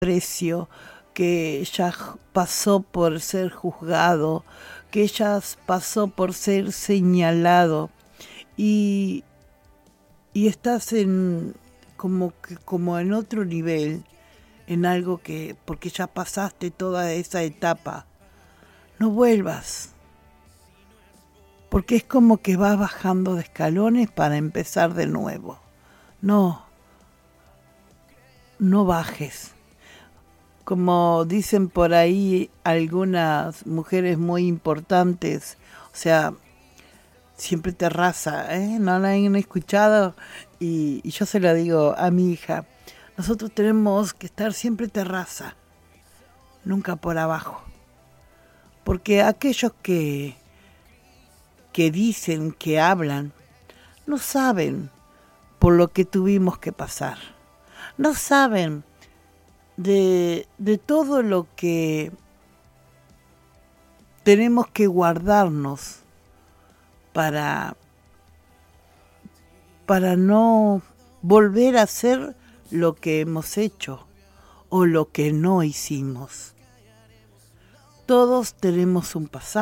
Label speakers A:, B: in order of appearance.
A: precio, que ya pasó por ser juzgado, que ya pasó por ser señalado y, y estás en como en otro nivel, en algo que, porque ya pasaste toda esa etapa, no vuelvas, porque es como que vas bajando de escalones para empezar de nuevo. No, no bajes. Como dicen por ahí algunas mujeres muy importantes, o sea, siempre te raza, ¿eh? No la han escuchado y yo se lo digo a mi hija, nosotros tenemos que estar siempre terraza, nunca por abajo, porque aquellos que dicen, que hablan, no saben por lo que tuvimos que pasar, no saben de todo lo que tenemos que guardarnos para, para no volver a hacer lo que hemos hecho o lo que no hicimos. Todos tenemos un pasado.